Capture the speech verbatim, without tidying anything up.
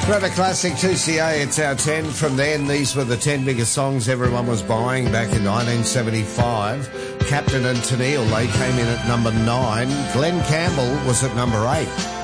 Forever Classic two C A, it's our ten. From then, these were the ten biggest songs everyone was buying back in nineteen seventy-five. Captain and Tennille, they came in at number nine. Glenn Campbell was at number eight.